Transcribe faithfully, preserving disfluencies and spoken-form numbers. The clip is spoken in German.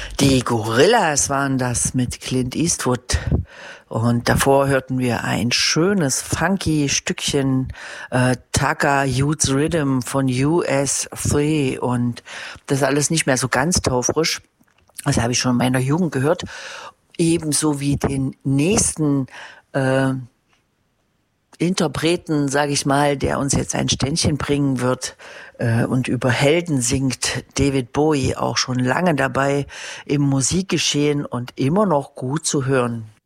Die Gorillas waren das mit Clint Eastwood. Und davor hörten wir ein schönes, funky Stückchen äh, Taka Youth's Rhythm von U S drei. Und das ist alles nicht mehr so ganz taufrisch. Das habe ich schon in meiner Jugend gehört. Ebenso wie den nächsten äh, Interpreten, sage ich mal, der uns jetzt ein Ständchen bringen wird äh, und über Helden singt. David Bowie, auch schon lange dabei im Musikgeschehen und immer noch gut zu hören.